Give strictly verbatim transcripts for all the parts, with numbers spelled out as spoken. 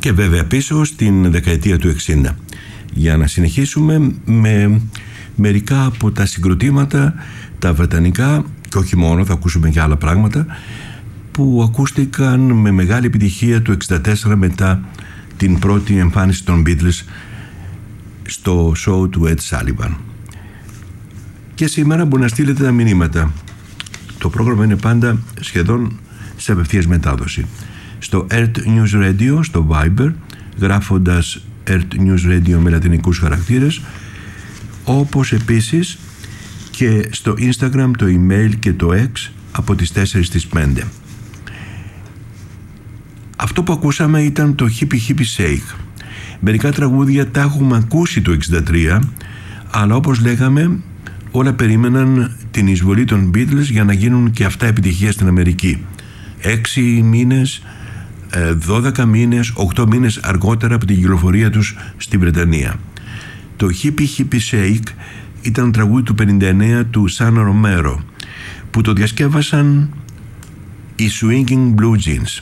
και βέβαια πίσω στην δεκαετία του εξήντα, για να συνεχίσουμε με μερικά από τα συγκροτήματα τα βρετανικά, και όχι μόνο, θα ακούσουμε και άλλα πράγματα που ακούστηκαν με μεγάλη επιτυχία το εξήντα τέσσερα μετά την πρώτη εμφάνιση των Beatles στο show του Ed Sullivan. Και σήμερα μπορεί να στείλετε τα μηνύματα. Το πρόγραμμα είναι πάντα σχεδόν σε απευθείας μετάδοση. Στο Earth News Radio, στο Viber, γράφοντας Earth News Radio με λατινικούς χαρακτήρες, όπως επίσης και στο Instagram, το email και το X από τις τέσσερις στις πέντε. Αυτό που ακούσαμε ήταν το Hippie Hippie Shake. Μερικά τραγούδια τα έχουμε ακούσει το εξήντα τρία, αλλά όπως λέγαμε όλα περίμεναν την εισβολή των Beatles για να γίνουν και αυτά επιτυχία στην Αμερική. Έξι μήνες, δώδεκα μήνες, οκτώ μήνες αργότερα από την κυκλοφορία τους στη Βρετανία. Το Hippie Hippie Shake ήταν τραγούδι του πενήντα εννέα του Σαν Ρομέρο, που το διασκεύασαν οι Swinging Blue Jeans.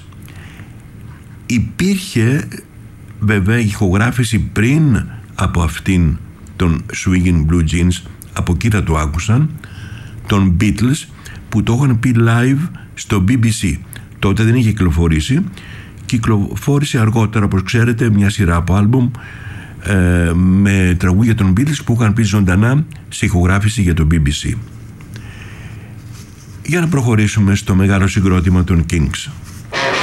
Υπήρχε βέβαια ηχογράφηση πριν από αυτήν των Swinging Blue Jeans, από εκεί θα το άκουσαν, των Beatles, που το είχαν πει live στο μπι μπι σι. Τότε δεν είχε κυκλοφορήσει, κυκλοφόρησε αργότερα, όπως ξέρετε, μια σειρά από άλμπουμ ε, με τραγούδια των Beatles που είχαν πει ζωντανά σε ηχογράφηση για το μπι μπι σι. Για να προχωρήσουμε στο μεγάλο συγκρότημα των Kings.